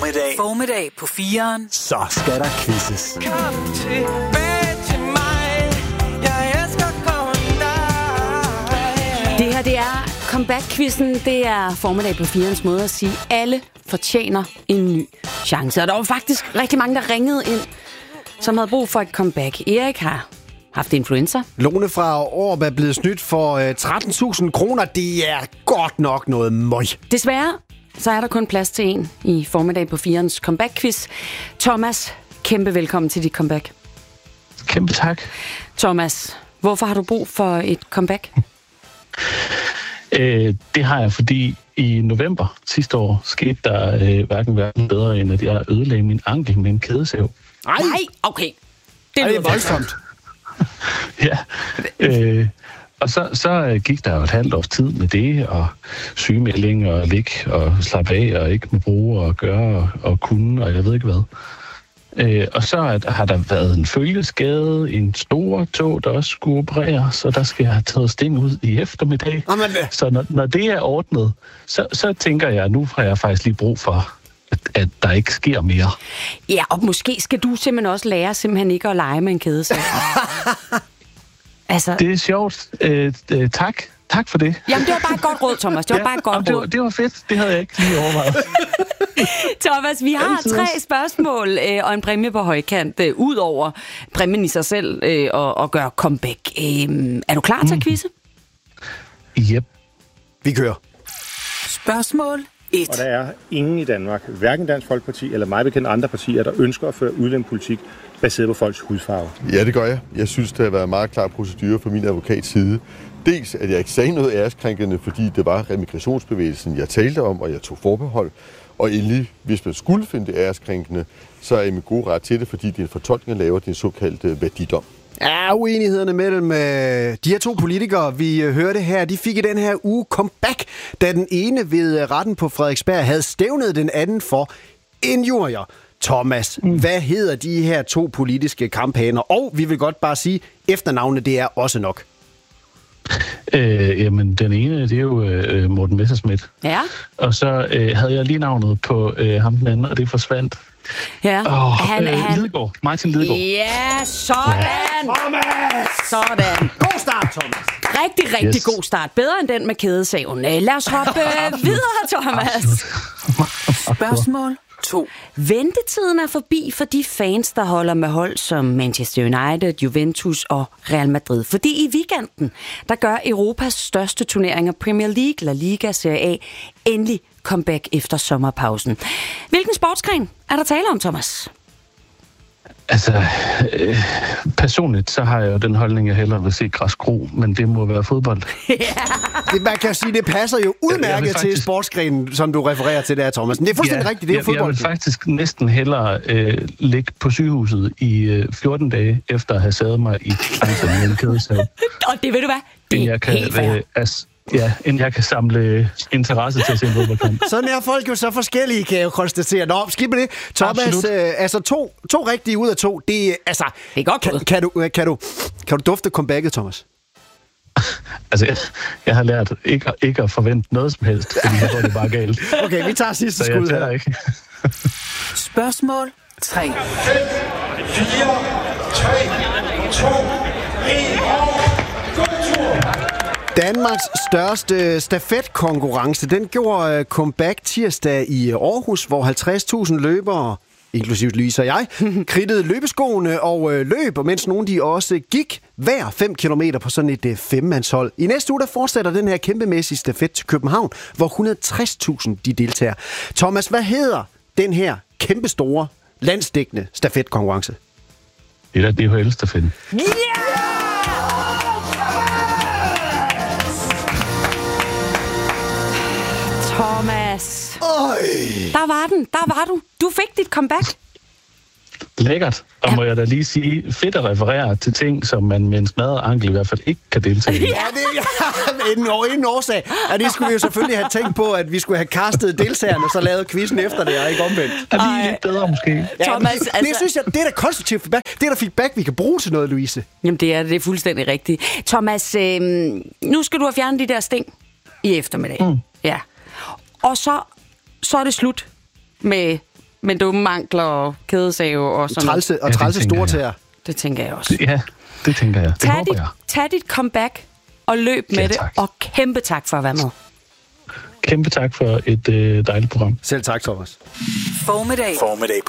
Formiddag på 4'eren. Så skal der quizzes. Kom tilbage til mig. Jeg elsker dig. Det her, det er comeback-quizzen. Det er Formiddag på 4'erens måde at sige, alle fortjener en ny chance. Og der var faktisk rigtig mange, der ringede ind, som havde brug for et comeback. Erik har haft influenza. Lone fra Aarup er blevet snydt for 13.000 kroner. Det er godt nok noget møg. Desværre, så er der kun plads til en i Formiddag på 4'erens comeback-quiz. Thomas, kæmpe velkommen til dit comeback. Kæmpe tak. Thomas, hvorfor har du brug for et comeback? Det har jeg, fordi i november sidste år skete der hverken bedre, end at jeg ødelagde min ankel med en kædesav. Nej, okay. Det er voldsomt. Ja. Og så gik der jo et halvt års tid med det, og sygemelding og ligge og slappe af og ikke må bruge og gøre og kunne, og jeg ved ikke hvad. Og så har der været en følgeskade, en stor tog, der også skulle opereres, så der skal jeg have taget sting ud i eftermiddag. Så når det er ordnet, så tænker jeg, at nu har jeg faktisk lige brug for, at der ikke sker mere. Ja, og måske skal du simpelthen også lære simpelthen ikke at lege med en kædesav. Altså... Det er sjovt. Tak for det. Jamen, det var bare et godt råd, Thomas. Det var bare et godt råd. Det var fedt. Det havde jeg ikke lige overvejet. Thomas, vi har 3 spørgsmål og en præmie på højkant, ud over præmien i sig selv og gøre comeback. Er du klar til at quizze? Yep. Vi kører. Spørgsmål 1. Og der er ingen i Danmark, hverken Dansk Folkeparti eller mig bekendt andre partier, der ønsker at føre udlændingepolitik baseret på folks hudfarve. Ja, det gør jeg. Jeg synes, det har været en meget klar procedure fra min advokats side. Dels, at jeg ikke sagde noget æreskrænkende, fordi det var remigrationsbevægelsen, jeg talte om, og jeg tog forbehold. Og endelig, hvis man skulle finde det æreskrænkende, så er jeg med god ret til det, fordi det er en fortolkning, jeg laver, det er en såkaldt værdidom. Ja, uenighederne mellem de her 2 politikere, vi hørte her, de fik i den her uge comeback, da den ene ved retten på Frederiksberg havde stævnet den anden for injurier. Thomas, hvad hedder de her 2 politiske kamphaner? Og vi vil godt bare sige, efternavnet, det er også nok. Jamen, den ene, det er jo Morten Messerschmidt. Ja. Og så havde jeg lige navnet på ham den anden, og det forsvandt. Ja. Lidegaard. Martin Lidegaard. Ja, sådan! Thomas! Sådan. God start, Thomas! Rigtig god start. Bedre end den med kædesaven. Lad os hoppe videre, Thomas. Spørgsmål 2. Ventetiden er forbi for de fans, der holder med hold som Manchester United, Juventus og Real Madrid. Fordi i weekenden, der gør Europas største turneringer, Premier League, La Liga, Serie A, endelig comeback efter sommerpausen. Hvilken sportsgren er der tale om, Thomas? Altså, personligt så har jeg jo den holdning, jeg hellere vil se græskro, men det må være fodbold. Det, man kan sige, det passer jo udmærket til sportsgrenen, som du refererer til der, Thomas. Men det er fuldstændig rigtigt, det er jo fodbold. Jeg vil faktisk næsten hellere ligge på sygehuset i 14 dage, efter at have sadet mig i anklen med en kædesav. Og det ved du hvad? Det er helt fair. End jeg kan samle interesse til at se en fodboldkamp. Sådan er folk jo så forskellige, kan jeg jo konstatere. Nå, skib med det. Thomas, altså to rigtige ud af 2, det er godt. Kan du dufte comebacket, Thomas? Altså, jeg har lært ikke at forvente noget som helst, fordi jeg tror, det er bare galt. Okay, vi tager sidste skud her. Ikke. Spørgsmål 3. 5, 4, 3, 2, 1 og kultur. Danmarks største stafetkonkurrence, den gjorde comeback tirsdag i Aarhus, hvor 50.000 løbere, inklusive Louise og jeg, kridtede løbeskoene og løb, og mens nogle de også gik hver 5 kilometer på sådan et 5-mandshold. I næste uge der fortsætter den her kæmpemæssige stafet til København, hvor 160.000 de deltager. Thomas, hvad hedder den her kæmpestore, landsdækkende stafetkonkurrence? Det er DHL-stafetten. Yeah! Thomas. Der var du. Du fik dit comeback. Lækkert. Og må jeg da lige sige, fedt at referere til ting, som man med en smadret ankel i hvert fald ikke kan deltage i. Ja, det er en årsag. Og det skulle vi jo selvfølgelig have tænkt på, at vi skulle have castet deltagerne, og så lavet quizzen efter det, og ikke omvendt. Er vi lidt bedre måske? Ja, Thomas, det synes jeg, det er da konstruktivt feedback. Det er da feedback, vi kan bruge til noget, Louise. Jamen, det er fuldstændig rigtigt. Thomas, nu skal du have fjernet de der sting i eftermiddag. Ja. Og så er det slut med mangler og kædesave og sådan noget. Og trælse store tæer. Det tænker jeg også. Ja, det tænker jeg. Det håber jeg. Tag dit comeback og løb med det, tak. og kæmpe tak for at være med. Kæmpe tak for et dejligt program. Selv tak, Thomas. Formiddag på